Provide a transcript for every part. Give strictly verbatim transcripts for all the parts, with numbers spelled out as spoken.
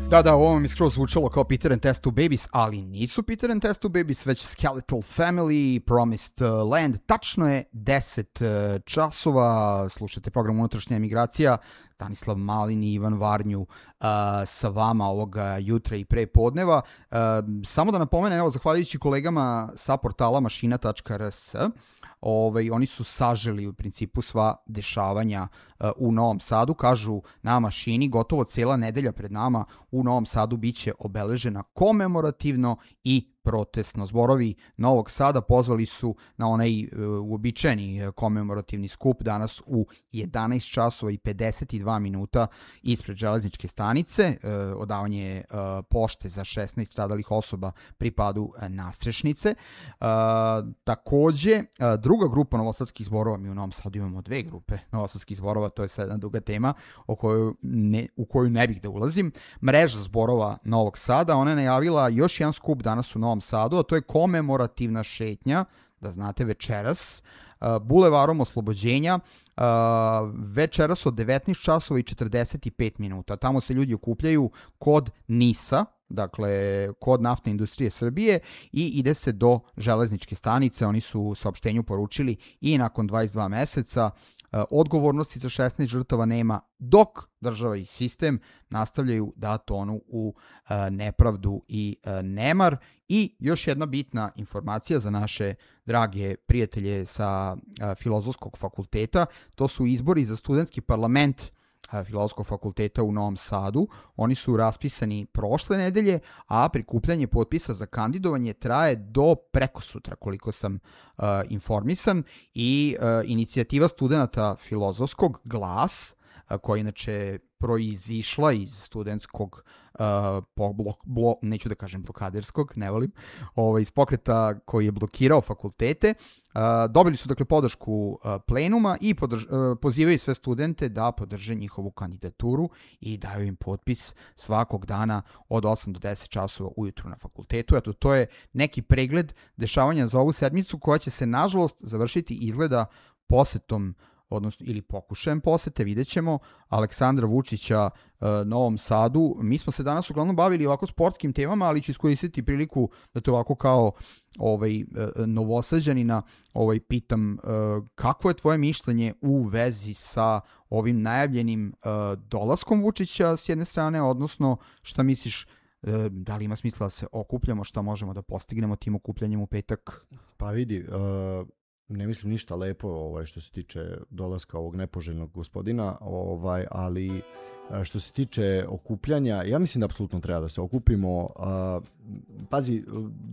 Da, da, ovo mi skroz zvučalo kao Peter and Test Tube Babies, ali nisu Peter and Test Tube Babies, već Skeletal Family, Promised Land. Tačno je deset časova, slušajte program Unutrašnja emigracija, Stanislav Malin i Ivan Varnju uh, sa vama ovoga jutra i pre podneva. Uh, samo da napomenem, evo, zahvaljujući kolegama sa portala mašina tačka r s, Ovaj, oni su saželi u principu sva dešavanja uh, u Novom Sadu. Kažu na mašini, gotovo cijela nedelja pred nama u Novom Sadu biće obeležena komemorativno i protestno. Zborovi Novog Sada pozvali su na onaj uh, uobičajeni uh, komemorativni skup danas u jedanaest časova i pedeset dva minuta ispred železničke stanice. Uh, odavanje uh, pošte za šesnaest stradalih osoba pripadu uh, Nastrešnice. Uh, takođe, uh, druga grupa novosadskih zborova, mi u Novom Sadu imamo dve grupe novosadskih zborova, to je sad jedna duga tema o kojoj ne, u koju ne bih da ulazim. Mreža zborova Novog Sada, ona je najavila još jedan skup danas u Novom Sadu, a to je komemorativna šetnja, da znate, večeras, uh, Bulevarom Oslobođenja, uh, večeras od devetnaest časova i četrdeset pet minuta. Tamo se ljudi okupljaju kod NIS-a, dakle kod Naftne industrije Srbije, i ide se do železničke stanice. Oni su u saopštenju poručili i nakon dvadeset dva meseca uh, odgovornosti za šesnaest žrtava nema, dok država i sistem nastavljaju da tonu u uh, nepravdu i uh, nemar. I još jedna bitna informacija za naše drage prijatelje sa uh, Filozofskog fakulteta, to su izbori za studentski parlament uh, Filozofskog fakulteta u Novom Sadu. Oni su raspisani prošle nedelje, a prikupljanje potpisa za kandidovanje traje do prekosutra, koliko sam uh, informisan. I uh, inicijativa studenta Filozofskog Glas, uh, koja inače proizišla iz studentskog, uh, blok, blok, neću da kažem blokaderskog, ne volim, ovaj, iz pokreta koji je blokirao fakultete, uh, dobili su dakle podršku uh, plenuma i podrž, uh, pozivaju sve studente da podrže njihovu kandidaturu i daju im potpis svakog dana od osam do deset časova ujutru na fakultetu. Eto, to je neki pregled dešavanja za ovu sedmicu, koja će se nažalost završiti izgleda posetom, odnosno ili pokušajem posete, vidjet ćemo, Aleksandra Vučića uh, Novom Sadu. Mi smo se danas uglavnom bavili ovako sportskim temama, ali ću iskoristiti priliku da te ovako kao ovaj, uh, Novosađanina ovaj, pitam uh, kako je tvoje mišljenje u vezi sa ovim najavljenim uh, dolaskom Vučića s jedne strane, odnosno šta misliš, uh, da li ima smisla da se okupljamo, šta možemo da postignemo tim okupljanjem u petak? Pa vidi, uh... ne mislim ništa lepo ovaj, što se tiče dolaska ovog nepoželjnog gospodina, ovaj, ali što se tiče okupljanja, ja mislim da apsolutno treba da se okupimo. Uh, pazi,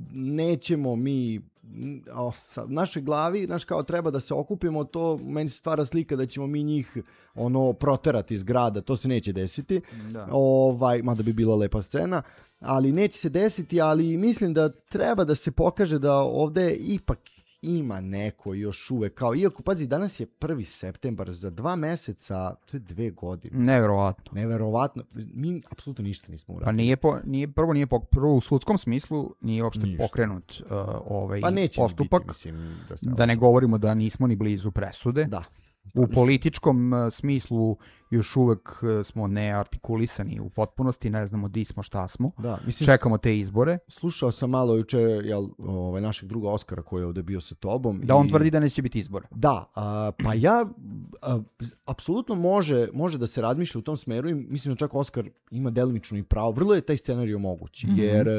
nećemo mi, o, sad, u našoj glavi, znaš, kao treba da se okupimo, to meni se stvara slika da ćemo mi njih ono proterati iz grada, to se neće desiti, da. Ovaj, mada bi bila lepa scena, ali neće se desiti, ali mislim da treba da se pokaže da ovde ipak ima neko još uvek, kao, iako, pazi, danas je prvi septembar, za dva meseca, to je dve godine. Neverovatno. Neverovatno. Mi apsolutno ništa nismo uradili. Pa nije, po, nije prvo nije po, prvo u sudskom smislu nije uopšte ništa pokrenut uh, ovaj pa postupak. Biti, mislim, da, da ne govorimo da nismo ni blizu presude. Da. U mislim. Političkom uh, smislu još uvek uh, smo neartikulisani u potpunosti, ne znamo di smo, šta smo. Da, mislim, čekamo te izbore. Slušao sam malo juče jel, ovaj, našeg druga Oskara koji je ovde bio sa tobom. Da, on i... tvrdi da neće biti izbora. Da, a, pa ja a, apsolutno može, može da se razmišlja u tom smeru i mislim da čak Oskar ima delimično i pravo. Vrlo je taj scenarij mogući, mm-hmm. jer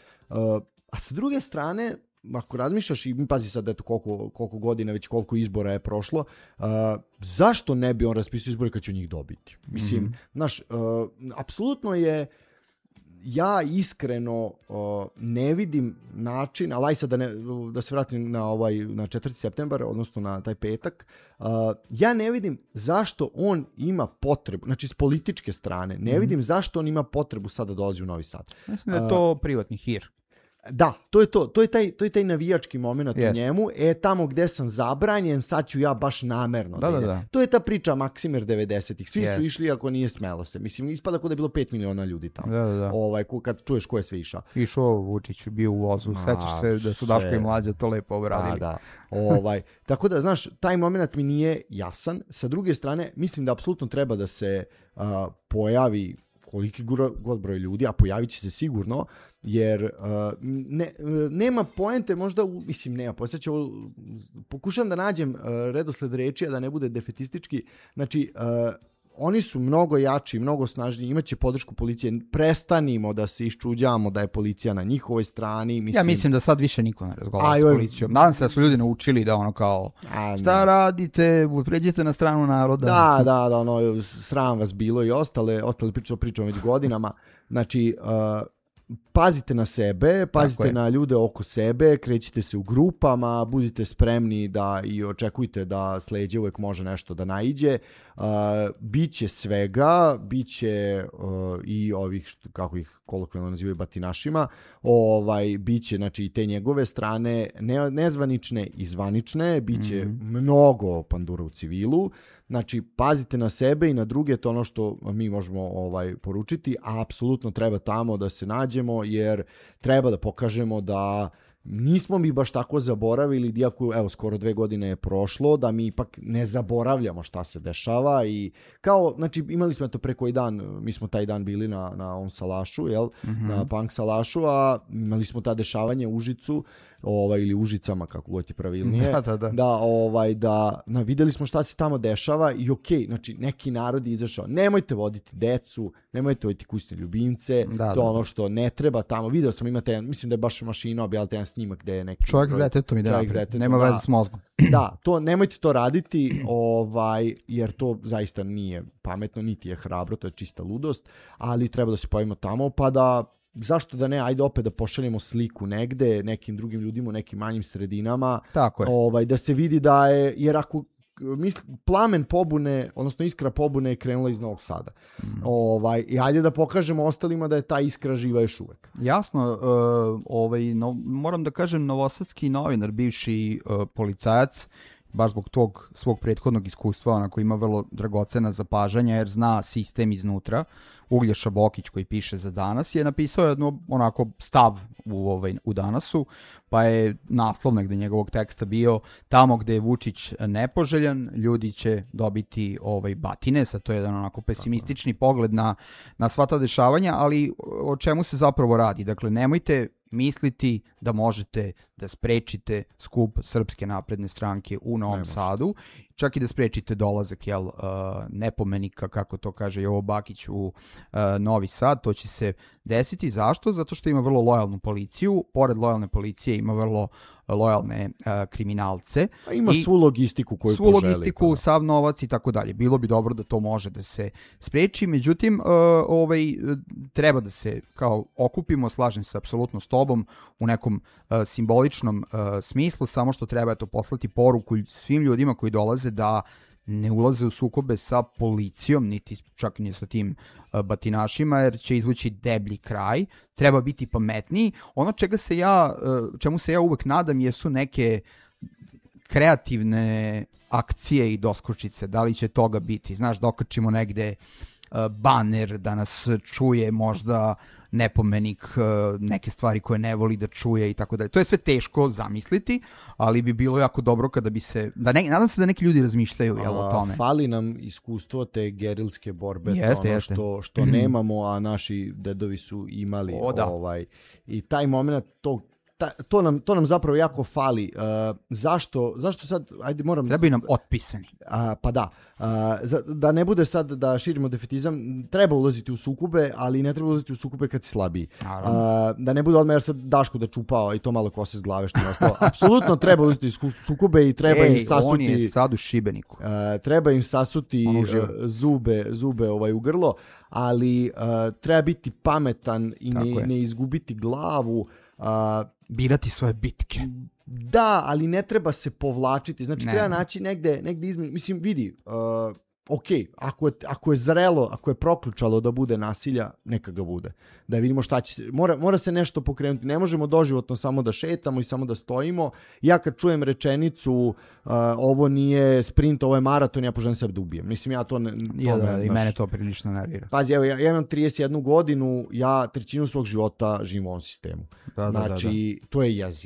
a, a sa druge strane, ako razmišljaš i pazi sad eto koliko, koliko godina, već koliko izbora je prošlo, uh, zašto ne bi on raspisao izbore kad će njih dobiti? Mislim, mm-hmm. znaš, uh, apsolutno je, ja iskreno uh, ne vidim način, ali aj sad da, ne, da se vratim na, ovaj, na četvrti septembar, odnosno na taj petak, uh, ja ne vidim zašto on ima potrebu, znači s političke strane, ne mm-hmm. vidim zašto on ima potrebu sada da dolazi u Novi Sad. Mislim da je to uh, privatni hir. Da, to je to, to je taj, to je taj navijački moment yes. u njemu, e tamo gde sam zabranjen, sad ću ja baš namerno. Da, da, da. To je ta priča Maksimer devedesetih, svi yes. su išli ako nije smelo se, mislim ispada kao da je bilo pet miliona ljudi tamo, da, da, da. Ovaj, kad čuješ ko je sve išao. Išao Vučić, bio u vozu, sećaš se da su Daško i Mlađa to lepo obradili. Da, da. Ovaj, tako da, znaš, taj moment mi nije jasan, sa druge strane, mislim da apsolutno treba da se uh, pojavi koliki god broj ljudi, a pojavit će se sigurno, jer uh, ne, nema poente možda, u, mislim nema poente, sad pokušam da nađem uh, redosled reči, a da ne bude defetistički, znači uh, oni su mnogo jači, mnogo snažniji, imaće podršku policije, prestanimo da se iščuđavamo da je policija na njihovoj strani. Mislim... Ja mislim da sad više niko ne razgovara s policijom. Nadam se da su ljudi naučili da ono kao, a, šta radite, pređite na stranu naroda. Da, da, da, ono, sram vas bilo i ostale, ostale pričamo, pričamo već godinama. Znači, uh, pazite na sebe, pazite na ljude oko sebe, krećite se u grupama, budite spremni da i očekujte da s leđa uvek može nešto da naiđe. Uh, biće svega, biće uh, i ovih, što, kako ih kolokvijalno nazivaju, batinašima, ovaj, biće znači, i te njegove strane ne, nezvanične i zvanične, biće mm-hmm. mnogo pandura u civilu. Znači, pazite na sebe i na druge, to ono što mi možemo ovaj poručiti, a apsolutno treba tamo da se nađemo, jer treba da pokažemo da nismo mi baš tako zaboravili, iako evo skoro dve godine je prošlo, da mi ipak ne zaboravljamo šta se dešava i kao, znači imali smo to pre koji dan, mi smo taj dan bili na, na ovom salašu, jel, mm-hmm. na punk salašu, a imali smo ta dešavanje u Užicu, ovaj, ili Užicama, kako god je pravilnije, da, da, da. da, ovaj, da na, videli smo šta se tamo dešava i okej, okay, znači neki narod je izašao, nemojte voditi decu, nemojte voditi kućne ljubimce, da, to da, ono da. što ne treba tamo, video sam imate, mislim da je baš mašina objavila jedan snimak gde je neki čovjek s detetom ide napred, nema veze s mozgom. Da, to nemojte to raditi, ovaj, jer to zaista nije pametno, niti je hrabro, to je čista ludost, ali treba da se pojavimo tamo, pa da zašto da ne, ajde opet da pošaljemo sliku negde, nekim drugim ljudima u nekim manjim sredinama. Tako je. Ovaj, da se vidi da je, jer ako misl, plamen pobune, odnosno iskra pobune je krenula iz Novog Sada. Mm. Ovaj, i ajde da pokažemo ostalima da je ta iskra živa još uvek. Jasno, uh, ovaj, no, moram da kažem, novosadski novinar, bivši uh, policajac, baš zbog tog svog prethodnog iskustva, onako ima vrlo dragocena zapažanja, jer zna sistem iznutra. Uglješa Bokić, koji piše za Danas, je napisao jedno onako stav u, ovaj, u Danasu, pa je naslov negde njegovog teksta bio tamo gde je Vučić nepoželjan, ljudi će dobiti ovaj, batine, sad to je jedan onako pesimistični pogled na, na sva ta dešavanja, ali o čemu se zapravo radi? Dakle, nemojte misliti da možete da sprečite skup Srpske napredne stranke u Novom Sadu, čak i da sprečite dolazak jel, uh, nepomenika, kako to kaže Jovo Bakić, u uh, Novi Sad. To će se desiti. Zašto? Zato što ima vrlo lojalnu policiju. Pored lojalne policije ima vrlo lojalne uh, kriminalce. A ima I svu logistiku koju svu poželi. Svu logistiku, pa. Sav novac i tako dalje. Bilo bi dobro da to može da se spreči. Međutim, uh, ovaj, treba da se kao okupimo, slažem se apsolutno s tobom, u nekom uh, simboličnom uh, smislu, samo što treba to poslati poruku svim ljudima koji dolaze da ne ulaze u sukobe sa policijom, niti čak ni sa tim uh, batinašima, jer će izvući deblji kraj. Treba biti pametniji. Ono čega se ja, uh, čemu se ja uvek nadam jesu neke kreativne akcije i doskočice. Da li će toga biti? Znaš, da okačimo negde uh, baner da nas čuje možda nepomenik, neke stvari koje ne voli da čuje i tako dalje. To je sve teško zamisliti, ali bi bilo jako dobro kada bi se, da ne, nadam se da neki ljudi razmišljaju jel, o tome. Fali nam iskustvo te gerilske borbe, jeste, ono jeste. što, što mm. nemamo, a naši dedovi su imali. O, da. Ovaj, i taj moment, to Ta, to, nam, to nam zapravo jako fali. Uh, zašto, zašto sad, ajde moram... Trebaju nam otpisani. Uh, pa da. Uh, za, da ne bude sad da širimo defetizam, treba ulaziti u sukobe, ali ne treba ulaziti u sukobe kad si slabiji. Uh, da ne bude odmah jer sad Daško da čupao i to malo kose s glave što je ostalo. Apsolutno treba ulaziti u sukobe i treba Ej, im sasuti... on je sad u Šibeniku. Uh, treba im sasuti uh, zube, zube ovaj, u grlo, ali uh, treba biti pametan i ne, ne izgubiti glavu. Uh, birati svoje bitke. Da, ali ne treba se povlačiti. Znači, ne. treba naći negde, negde između. Mislim, vidi, uh, ok, ako je, ako je zrelo, ako je proključalo da bude nasilja, neka ga bude. Da vidimo šta će se... Mora, mora se nešto pokrenuti. Ne možemo doživotno samo da šetamo i samo da stojimo. Ja kad čujem rečenicu uh, ovo nije sprint, ovo je maraton, ja poželim sebe da ubijem. Mislim, ja to... Ne, to ja, da, ne, i mene to prilično nervira. Pazi, evo, ja, ja imam trideset jednu godinu, ja trećinu svog života živim u ovom sistemu. Da, da, znači, da, da. to je jezivo. Uh,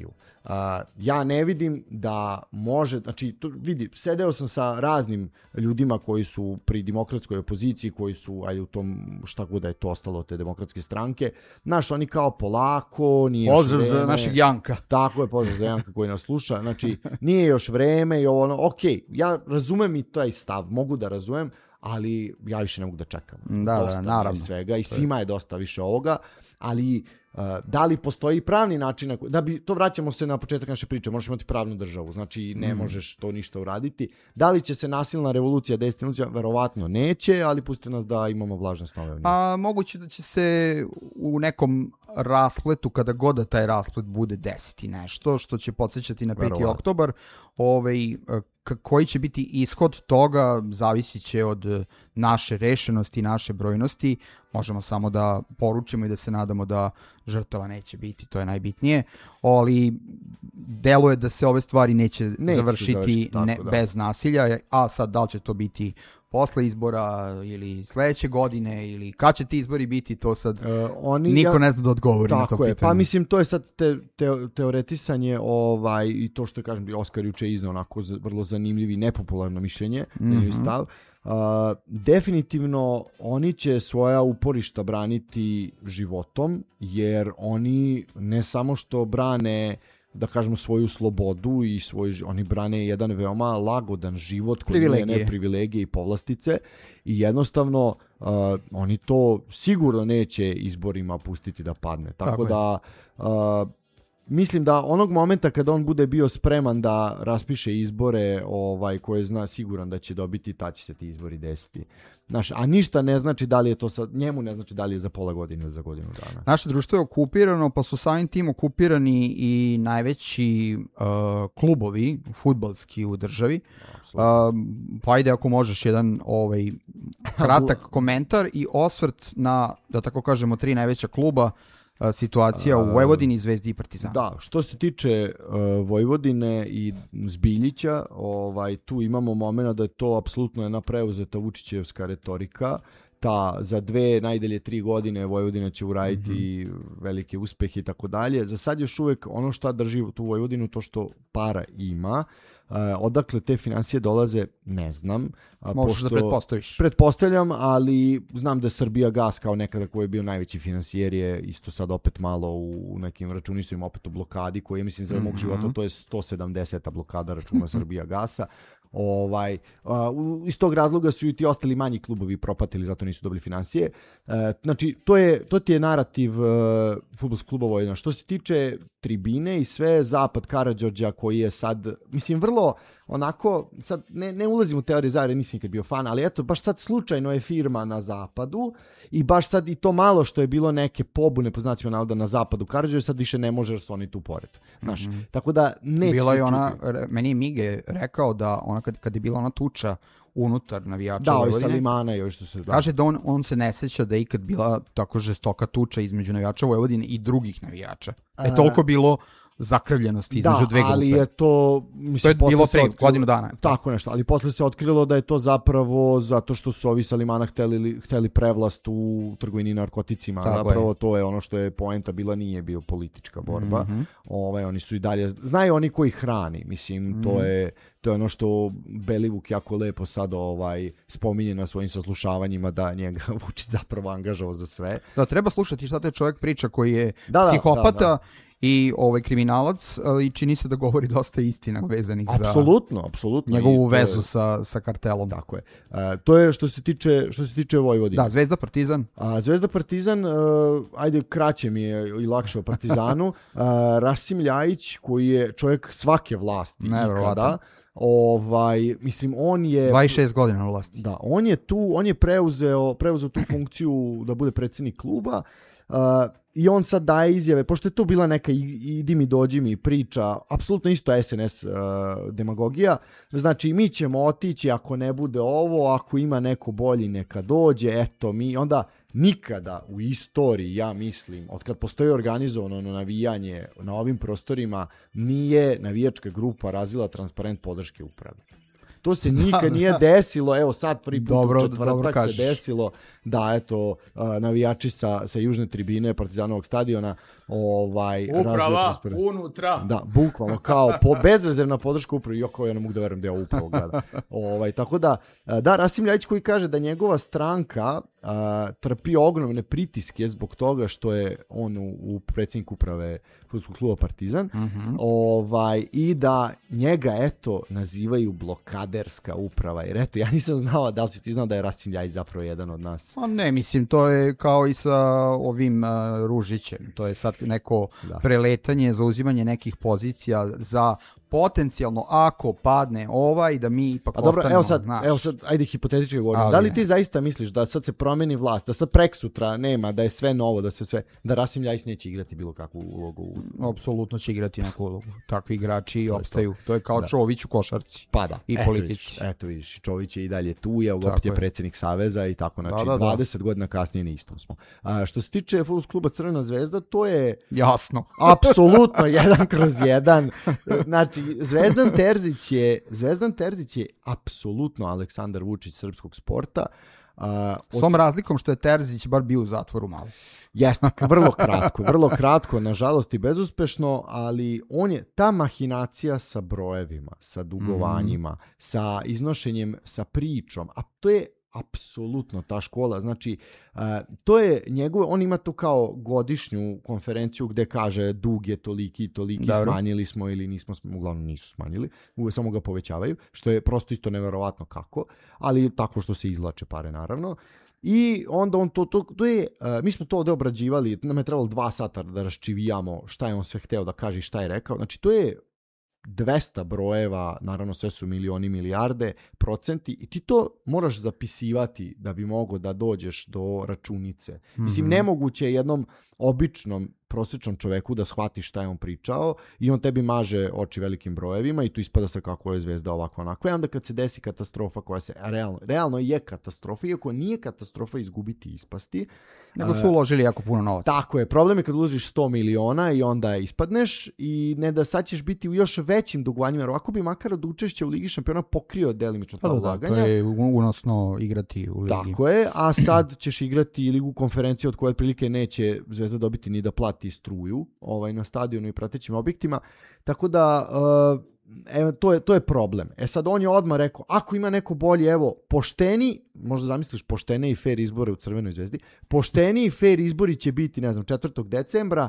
Uh, ja ne vidim da može, znači to, vidi, sedeo sam sa raznim ljudima koji su pri demokratskoj opoziciji, koji su ajde u tom šta god da je to ostalo od te demokratske stranke, znaš, oni kao polako, nije pozdrav još vreme. za našeg Janka. Tako je, pozdrav za Janka koji nas sluša, znači nije još vreme i ono, ok, ja razumem i taj stav, mogu da razumem, ali ja više ne mogu da čekam. Da, dosta da, naravno. Svega i svima je dosta više ovoga, ali uh, da li postoji pravni način, da bi, to vraćamo se na početak naše priče, možeš imati pravnu državu, znači ne mm. možeš to ništa uraditi. Da li će se nasilna revolucija desiti? Verovatno neće, ali pustite nas da imamo vlažne snove. A moguće da će se u nekom raspletu, kada god da taj rasplet bude desiti nešto, što će podsjećati na peti oktobar, ovaj, koji će biti ishod toga zavisit će od naše rešenosti, naše brojnosti. Možemo samo da poručimo i da se nadamo da žrtava neće biti, to je najbitnije, ali deluje da se ove stvari neće, neće završiti, završiti tako, ne, da. bez nasilja, a sad da li će to biti posle izbora ili sledeće godine ili kad će ti izbori biti, to sad uh, oni, niko ja, ne zna da odgovori na to pitanje. Pa mislim, to je sad te, te, teoretisanje ovaj, i to što kažem, Oskar juče iznao onako vrlo zanimljivo i nepopularno mišljenje, mm-hmm. stav. Uh, definitivno oni će svoja uporišta braniti životom, jer oni ne samo što brane, da kažemo, svoju slobodu i svoj, oni brane jedan veoma lagodan život koji ne privilegije i povlastice i jednostavno uh, oni to sigurno neće izborima pustiti da padne. Tako, Tako da uh, mislim da onog momenta kada on bude bio spreman da raspiše izbore ovaj, koje zna siguran da će dobiti, tad će se ti izbori desiti. Znaš, a ništa ne znači da li je to sad, njemu ne znači da li je za pola godine ili za godinu dana. Naše društvo je okupirano, pa su samim tim okupirani i najveći uh, klubovi fudbalski u državi. Uh, pa ajde ako možeš jedan ovaj, kratak komentar i osvrt na, da tako kažemo, tri najveća kluba, situacija u Vojvodini, Zvezdi i Partizanu. Da, što se tiče uh, Vojvodine i Zbiljića, ovaj, tu imamo momena da je to apsolutno jedna preuzeta Vučićevska retorika. Ta za dve, najdalje tri godine Vojvodina će uraditi mm-hmm. velike uspehe i tako dalje. Za sad još uvek ono što drži tu Vojvodinu, to što para ima. Uh, odakle te financije dolaze, ne znam. Uh, Možeš pošto, da pretpostaviš. Pretpostavljam, ali znam da je Srbija Gas kao nekada koji je bio najveći finansijer je isto sad opet malo u, u nekim računi su im opet u blokadi koji je, mislim, za mm-hmm. mog života to je sto sedamdeseta blokada računa Srbija Gasa. Ovaj, uh, iz tog razloga su i ti ostali manji klubovi propatili, zato nisu dobili financije. Uh, znači, to, je, to ti je narativ uh, fudbalskog kluba Vojvodina. Što se tiče tribine i sve, zapad Karađorđa koji je sad, mislim, vrlo onako, sad ne, ne ulazim u teorije zavere, nisam nikad bio fan, ali eto, baš sad slučajno je firma na zapadu i baš sad i to malo što je bilo neke pobune, po znacima navoda, na zapadu Karađorđa, sad više ne može jer su oni tu pored. Znaš, mm-hmm. tako da neće bila se je ona, čuti. Meni je Mige rekao da ona kad, kad je bila ona tuča unutar navijača da, Vojvodine, da, sa Limana još što se... Da. Kaže da on, on se ne seća da je ikad bila tako žestoka tuča između navijača Vojvodine i drugih navijača. E, toliko bilo zakrvljenosti između da, dve grupe. Da, ali je to... Mislim, to je bilo pre otkrilo, godinu dana. Tako nešto, ali posle se otkrilo da je to zapravo zato što su ovi sa Limana hteli, hteli prevlast u trgovini narkoticima. Tako zapravo je. To je ono što je poenta bila, nije bio politička borba. Mm-hmm. Ovaj, oni su i dalje... Znaju oni koji hrani, mislim, mm-hmm. to je... To je ono što Belivuk jako lepo sad ovaj, spominje na svojim saslušavanjima da njega Vučić zapravo angažao za sve. Da, treba slušati šta te čovjek priča koji je da, psihopata da, da. i ovaj kriminalac, ali čini se da govori dosta istina vezanih za apsolutno, apsolutno. njegovu I, vezu sa, sa kartelom. Tako je. Uh, to je što se tiče, što se tiče Vojvodine. Da, Zvezda Partizan. A Zvezda Partizan, uh, ajde kraće mi je i lakše o Partizanu. uh, Rasim Ljajić koji je čovjek svake vlasti ikada. Ovaj, mislim, on je dvadeset šest godina na vlasti. Da, on je tu, on je preuzeo, preuzeo tu funkciju da bude predsjednik kluba. Uh, i on sad daje izjave, pošto je to bila neka idi mi dođi mi priča, apsolutno isto es en es uh, demagogija, znači mi ćemo otići ako ne bude ovo, ako ima neko bolji neka dođe, eto mi, onda nikada u istoriji, ja mislim, od kad postoji organizovano navijanje na ovim prostorima, nije navijačka grupa razvila transparent podrške upravi. To se nikad nije desilo, evo sad prvi put dobro, u četvrtak se desilo da eto navijači sa, sa južne tribine Partizanovog stadiona ovaj uprava unutra. Da, bukvalno kao po, bezrezervna podrška upravi, joko ja ne mogu da verujem da ja upravo gleda. Ovaj, tako da, da, Rasim Ljajić koji kaže da njegova stranka a, trpi ogromne pritiske zbog toga što je on u, u predsjednik uprave fudbalskog kluba Partizan, mm-hmm. ovaj, i da njega eto nazivaju blokaderska uprava, jer eto ja nisam znao, da li si ti znao da je Rasim Ljajić zapravo jedan od nas? Pa ne, mislim, to je kao i sa ovim uh, Ružićem, to je sad neko da. preletanje, zauzimanje nekih pozicija za potencijalno ako padne ovaj da mi ipak pa dobro, ostanemo. Evo sad, naš. evo sad, ajde hipotetički govorim. Da li ti zaista misliš da sad se promeni vlast, da sad preksutra nema, da je sve novo, da se sve, da Rasim Ljajić neće igrati bilo kakvu ulogu? Apsolutno će igrati neku ulogu. Takvi igrači to opstaju. To. to je kao da. Čović u košarci. Pa da. I eto politici. Vidiš, eto vidiš, Čović je i dalje tu, je opet je predsjednik Saveza i tako, znači da, da, dvadeset da. godina kasnije na istom smo. A, što se tiče fudbalskog kluba Crvena zvezda, to je jasno. Apsolutno jedan kroz jedan. Znači, Zvezdan Terzić je, Zvezdan Terzić je apsolutno Aleksandar Vučić srpskog sporta. Uh, S tom od... razlikom što je Terzić bar bio u zatvoru malo. Jeste, vrlo kratko, vrlo kratko, nažalost i bezuspešno, ali on je, ta mahinacija sa brojevima, sa dugovanjima, mm. sa iznošenjem, sa pričom, a to je apsolutno ta škola, znači uh, to je njegov, on ima tu kao godišnju konferenciju gde kaže dug je toliki i toliki, Dobro. smanjili smo ili nismo, uglavnom nisu smanjili, uvijek samo ga povećavaju, što je prosto isto neverovatno kako, ali tako što se izlače pare naravno. I onda on to, to, to je, uh, mi smo to ovdje obrađivali, nam je trebalo dva sata da raščivijamo šta je on sve hteo da kaže i šta je rekao, znači to je dvesta brojeva, naravno sve su milioni, milijarde, procenti i ti to moraš zapisivati da bi mogao da dođeš do računice. Mm-hmm. Mislim, nemoguće je jednom običnom prosječnom čoveku da shvati šta je on pričao i on tebi maže oči velikim brojevima i tu ispada se kako je Zvezda ovako onako. I onda kad se desi katastrofa koja se, realno, realno je katastrofa, iako nije katastrofa izgubiti i ispasti. Nego su uložili jako puno novaca. Tako je, problem je kad uložiš sto miliona i onda ispadneš i ne da sad ćeš biti u još većim dugovanjima, jer ovako bi makar od učešća u Ligi šampiona pokrio delimično ta ulaganja. To je unosno igrati u Ligi. Tako je, a sad ćeš igrati Ligu konferencije od koje otprilike neće Zvezda dobiti ni da plati struju ovaj, na stadionu i pratećim objektima. Tako da, uh, evo, to je, to je problem. E sad on je odmah rekao, ako ima neko bolji, evo, pošteni, možda zamisliš poštene i fair izbore u Crvenoj zvezdi, pošteni i fair izbori će biti, ne znam, četvrtog decembra,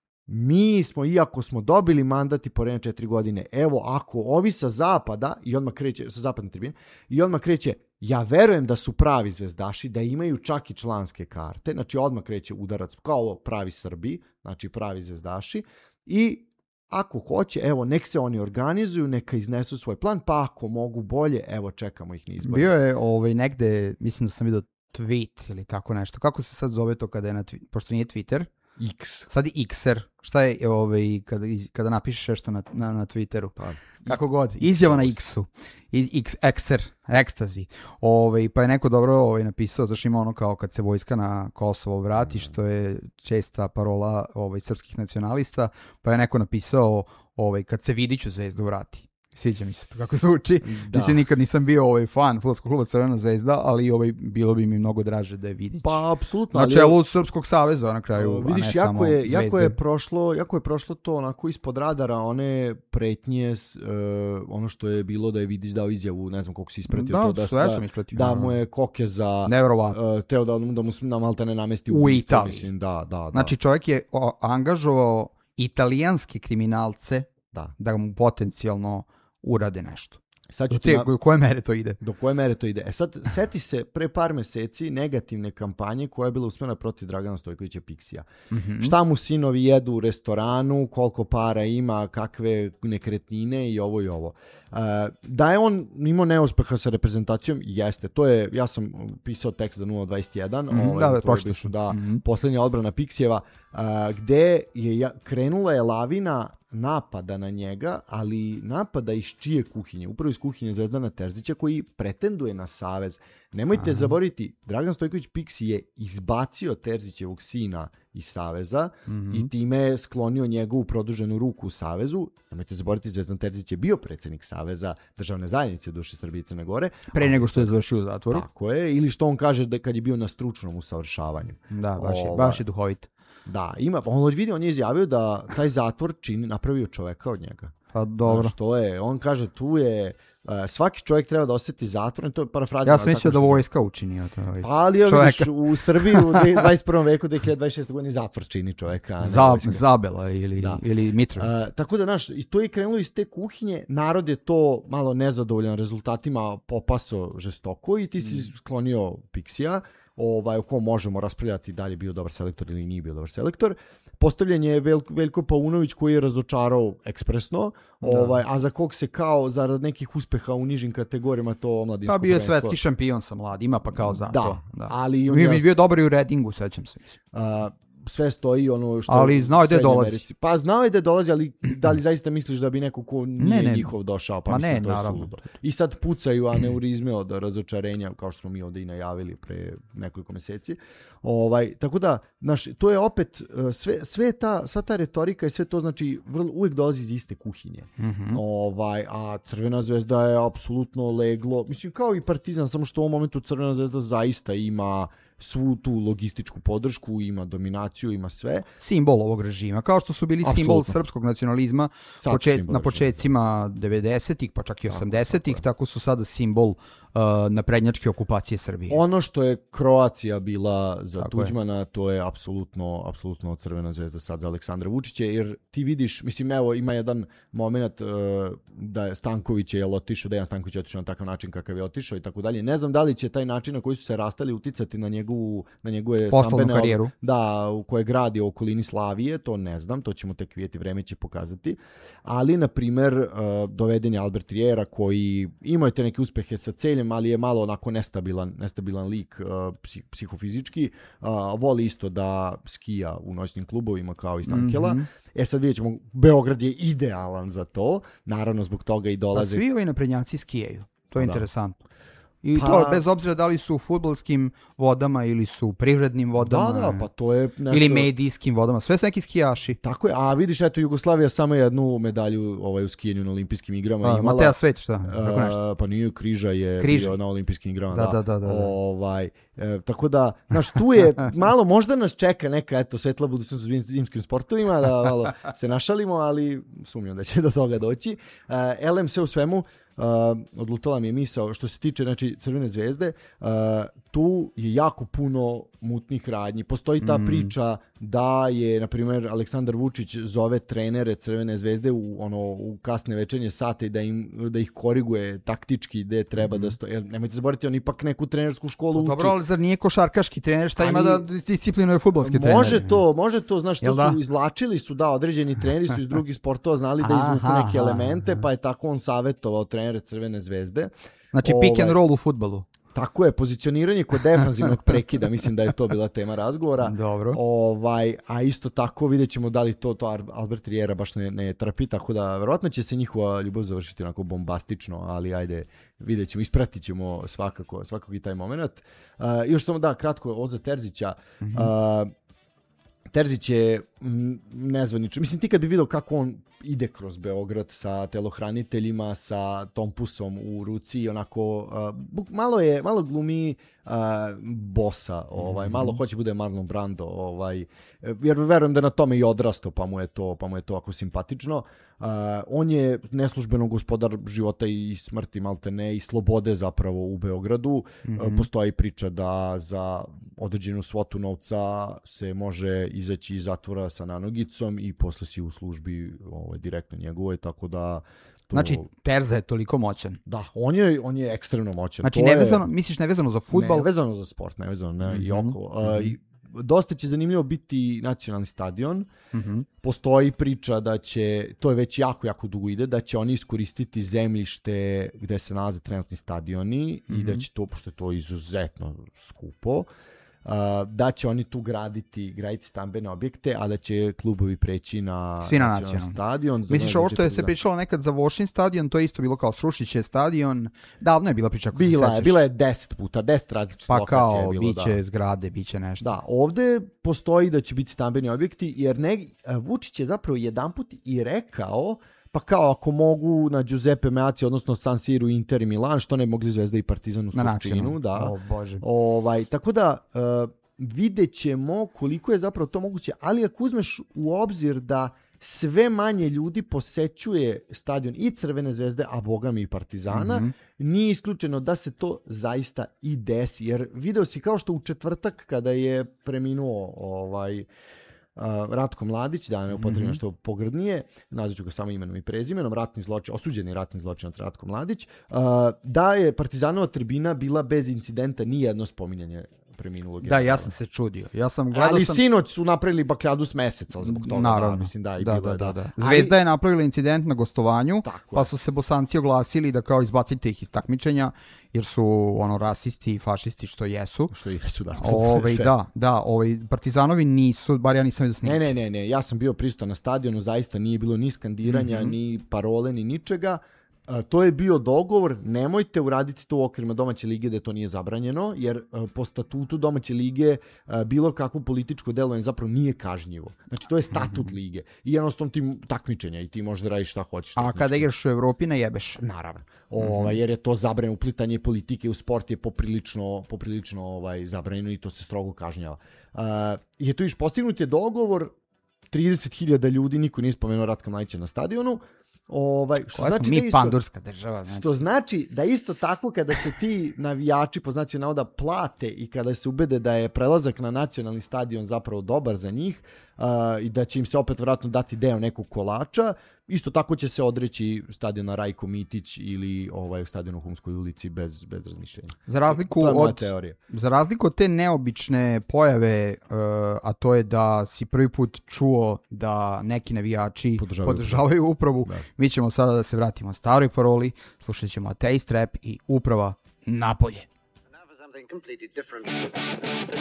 mi smo, iako smo dobili mandat i poredne četiri godine, evo, ako ovi sa zapada, i odmah kreće, sa zapadne tribine, i odmah kreće, ja verujem da su pravi zvezdaši, da imaju čak i članske karte, znači odmah kreće udarac, kao ovo pravi Srbi, znači pravi zvezdaši, i ako hoće, evo, nek se oni organizuju, neka iznesu svoj plan, pa ako mogu bolje, evo, čekamo ih na izbore. Bio je ovaj, negde, mislim da sam vidio tweet ili tako nešto. Kako se sad zove to kada je na Twitter? Pošto nije Twitter. X. Sad je Xer. Šta je ovaj, kada, kada napišeš nešto na, na, na Twitteru? Pa, kako god. Izjava na X-u. X, Xer. Ekstazi. Ovaj, pa je neko dobro ovaj, napisao, zašto ima ono kao kad se vojska na Kosovo vrati, što je česta parola ovaj, srpskih nacionalista, pa je neko napisao ovaj, kad se Vidiću Zvezdu vrati. Sviđa mi se to kako zvuči. Da. Mislim, nikad nisam bio ovaj fan fudbalskog kluba Crvena zvezda, ali ovaj, bilo bi mi mnogo draže da je Vidić. Pa, apsolutno. Na čelu ali... Srpskog saveza na kraju, uh, vidiš, a ne jako samo je, Zvezde. Jako je, prošlo, jako je prošlo to onako ispod radara, one pretnje, uh, ono što je bilo da je Vidić dao izjavu, ne znam koliko si ispratio da, to. Da, sve sam ispratio. Da mu je koke za... Nevjerovatno. Uh, teo da, da mu na malte ne namesti u Italiji. Mislim, da, da, da. Znači, čovjek je o, angažovao italijanske kriminalce da, da mu potencijalno urade nešto. Sad ću do, te, na... do koje mere to ide? Do koje mere to ide? E sad, seti se pre par meseci negativne kampanje koja je bila usmjerena protiv Dragana Stojkovića Pixija. Mm-hmm. Šta mu sinovi jedu u restoranu, koliko para ima, kakve nekretnine i ovo i ovo. Uh, da je on imao neuspeha sa reprezentacijom, jeste. To je, ja sam pisao tekst za nula dvadeset jedan, mm-hmm, ovaj, da, to je da, mm-hmm. posljednja odbrana Pixijeva, uh, gde je krenula je lavina napada na njega, ali napada iz čije kuhinje? Upravo iz kuhinje Zvezdana Terzića koji pretenduje na savez. Nemojte Aha. zaboraviti, Dragan Stojković Piksi je izbacio Terzićevog sina iz saveza mm-hmm. i time sklonio njegovu produženu ruku u savezu. Nemojte zaboraviti, Zvezdan Terzić je bio predsjednik saveza državne zajednice u duše Srbije i Crne Gore. Pre nego što je završio u zatvoru. Tako je, ili što on kaže da kad je bio na stručnom usavršavanju. Da, baš je, baš je duhovit. Da, ima, on vidi, on je izjavio da taj zatvor čini, napravio čoveka od njega. Pa dobro. Što je, on kaže tu je, uh, svaki čovjek treba da osjeti zatvor, to je parafrazija. Ja sam mislio da vojska učinio to. Pa ali ja vidiš, u Srbiji u dvadeset prvom veku, dvije hiljade dvadeset šeste. godini zatvor čini čoveka. Za, Zabela ili, ili Mitrovica. Uh, tako da, znaš, i to je krenulo iz te kuhinje, narod je to malo nezadovoljan rezultatima, popaso žestoko i ti si mm. sklonio Piksija, ovaj, o kom možemo raspravljati da li je bio dobar selektor ili nije bio dobar selektor. Postavljen je Veljko, Veljko Paunović koji je razočarao ekspresno, ovaj, a za kog se kao zarad nekih uspeha u nižim kategorijama to omladinsko. Pa bio je svetski šampion sa mladima, pa kao za da, to. Da, ali on je bio dobar i u Redingu, sećam se. Uh, sve stoji ono što... Ali znao je da dolazi. Americi. Pa znao je da dolazi, ali da li zaista misliš da bi neko ko nije ne, ne, njihov došao? Pa mislim, ne, to je naravno. suludo. I sad pucaju aneurizme od razočarenja, kao što smo mi ovdje i najavili pre nekoliko mjeseci. Ovaj, tako da, znaš, to je opet, sve, sve ta, sva ta retorika i sve to, znači, vrlo, uvijek dolazi iz iste kuhinje. Mm-hmm. Ovaj, a Crvena zvezda je apsolutno leglo, mislim, kao i Partizan, samo što u ovom momentu Crvena zvezda zaista ima svu tu logističku podršku, ima dominaciju, ima sve. Simbol ovog režima, kao što su bili Absolutno. simbol srpskog nacionalizma počet, na početcima devedesetih, pa čak i osamdesetih, tako, tako, tako su sada simbol uh, naprednjačke okupacije Srbije. Ono što je Kroacija bila za tako Tuđmana, je. to je apsolutno, apsolutno Crvena zvezda sad za Aleksandra Vučića, jer ti vidiš, mislim, evo, ima jedan moment uh, da je Stanković je otišao, Dejan Stanković je otišao na takav način kakav je otišao i tako dalje. Ne znam da li će taj način na koji su se rastali uticati na njegu na njegove poslovnu karijeru. Da, u koje gradi u okolini Slavije, to ne znam, to ćemo tek vidjeti, vreme će pokazati. Ali, na primjer, uh, doveden je Albert Riera koji imao je te neke uspehe sa Celjem, ali je malo onako nestabilan, nestabilan lik uh, psih, psihofizički. Uh, voli isto da skija u noćnim klubovima kao i Stankela. Mm-hmm. E sad vidjet ćemo, Beograd je idealan za to. Naravno, zbog toga i dolaze... Pa svi ovi naprednjaci skijaju. To je da. interesantno. I pa, to bez obzira da li su u fudbalskim vodama ili su u privrednim vodama. Da, da, pa to je nešto... Ili medijskim vodama, sve su neki skijaši. Tako je, a vidiš, eto, Jugoslavija samo jednu medalju ovaj, u skijenju na olimpijskim igrama a, imala. Mateja Sveć, šta? A, pa nije, Križa je Križa. bio na olimpijskim igrama. Da, da, da. da, da. Ovaj, e, tako da, znaš, tu je malo, možda nas čeka neka, eto, svetla budućnost u zimskim sportovima, da malo se našalimo, ali sumnjam da će do toga doći. Uh, L M sve u svemu, Uh, odlutala mi je misao što se tiče, znači, Crvene zvezde, uh, tu je jako puno mutnih radnji. Postoji ta mm. priča da je, na primjer, Aleksandar Vučić zove trenere Crvene zvezde u, ono, u kasne večernje sate i da, im, da ih koriguje taktički gde treba mm. da stoje. Nemojte zaboraviti, on ipak neku trenersku školu uči. Dobro, ali zar nije košarkaški trener, šta ali, ima da disciplinuje fudbalski trener? Može to, može to, znaš, što su izvlačili su, da, određeni treneri su iz drugih sportova znali da izvuku neke elemente, pa je tako on savjetovao trenere Crvene zvezde. Znači pick and roll u fudbalu. Tako je, pozicioniranje kod defanzivnog prekida, mislim da je to bila tema razgovora. Dobro. Ovaj, a isto tako vidjet ćemo da li to, to Albert Riera baš ne, ne trpi, tako da verovatno će se njihova ljubav završiti onako bombastično, ali ajde, vidjet ćemo, ispratit ćemo svakako, svakako i taj moment. Uh, još samo da, kratko, Oza Terzića. Mm-hmm. Uh, Terzić je nezvanično. Mislim, ti kad bi vidio kako on ide kroz Beograd sa telohraniteljima, sa tompusom u ruci, onako, uh, malo je, malo glumi uh, bossa, ovaj, mm-hmm. malo hoće bude Marlon Brando, ovaj, jer verujem da na tome i odrasto, pa mu je to, pa mu je to ako simpatično. Uh, on je neslužbeno gospodar života i smrti, maltene, i slobode zapravo u Beogradu. Mm-hmm. Uh, postoji priča da za određenu svotu novca se može izaći iz zatvora sa nanogicom i posle si u službi ovaj, direktno njegove, tako da... To... Znači, Terza je toliko moćan. Da, on je, on je ekstremno moćan. Znači, to nevezano, je... misliš nevezano za fudbal? Nevezano za sport, nevezano, ne, mm-hmm. i oko. Mm-hmm. Uh, i dosta će zanimljivo biti nacionalni stadion. Mm-hmm. Postoji priča da će, to je već jako, jako dugo ide, da će oni iskoristiti zemljište gde se nalaze trenutni stadioni mm-hmm. i da će to, pošto je to izuzetno skupo, uh, da će oni tu graditi, graditi stambene objekte, a da će klubovi preći na, Svi na nacionalni nacionalni stadion. Misliš ovo što je se pričalo nekad za Washington stadion, to je isto bilo kao srušit će stadion, davno je bila priča ako bila se je, sećaš. bila je deset puta, deset različitih pa lokacija je kao, bilo. biće Da. zgrade, biće nešto. Da, ovde postoji da će biti stambeni objekti, jer ne, Vučić je zapravo jedanput i rekao, pa kao ako mogu na Giuseppe Meazza, odnosno San Siro, Inter i Milan, što ne mogli Zvezda i Partizan u Surčinu. Da. O, Bože. Ovaj, tako da uh, vidjet ćemo koliko je zapravo to moguće, ali ako uzmeš u obzir da sve manje ljudi posećuje stadion i Crvene Zvezde, a bogami i Partizana, mm-hmm. nije isključeno da se to zaista i desi. Jer video si kao što u četvrtak kada je preminuo ovaj, uh, Ratko Mladić, da ne upotrebno mm-hmm. što pogrdnije, nazvat ću ga samo imenom i prezimenom, ratni zločin, osuđeni ratni zločinac Ratko Mladić, uh, da je Partizanova tribina bila bez incidenta, nijedno spominjanje preminulog. Da, ja sam se čudio. Ja sam gledao ali sam... sinoć su napravili bakljadu s meseca zbog toga. Naravno. Da, mislim, da, i da, bilo da, je, da, da. da. Zvezda je napravila incident na gostovanju, Tako pa je. su se Bosanci oglasili da kao izbacite ih iz takmičenja, jer su ono rasisti i fašisti što jesu. Što jesu, da. Ove, da, da, ovaj Partizanovi nisu, bar ja nisam vidio snimke. Ne, ne, ne, ne, ja sam bio prisutan na stadionu, zaista nije bilo ni skandiranja, mm-hmm. ni parole, ni ničega. A, to je bio dogovor, nemojte uraditi to u okvirima domaće lige da to nije zabranjeno, jer a, po statutu domaće lige a, bilo kakvo političko delovanje zapravo nije kažnjivo. Znači to je statut mm-hmm. lige i jednostavno ti takmičenja i ti možeš da radiš šta hoćeš. A kada igraš u Evropi ne jebeš. Naravno. Ovaj, jer je to zabranjeno, uplitanje politike u sport je poprilično, poprilično ovaj, zabranjeno i to se strogo kažnjava. Uh, je to iš postignut je dogovor, trideset hiljada ljudi, niko nije spomenuo Ratka Mladića na stadionu. Ovaj, što znači mi da isto, pandurska država. Znači. Što znači da isto tako kada se ti navijači po znacima navoda plate i kada se ubede da je prelazak na nacionalni stadion zapravo dobar za njih uh, i da će im se opet vjerojatno dati deo nekog kolača, isto tako će se odreći stadiona Rajko Mitić ili ovaj stadion u Humskoj ulici bez, bez razmišljenja. Za razliku, od, za razliku od te neobične pojave, uh, a to je da si prvi put čuo da neki navijači podržavaju, podržavaju upravu, da. Mi ćemo sada da se vratimo staroj paroli, slušat ćemo Taste Rap i uprava napolje.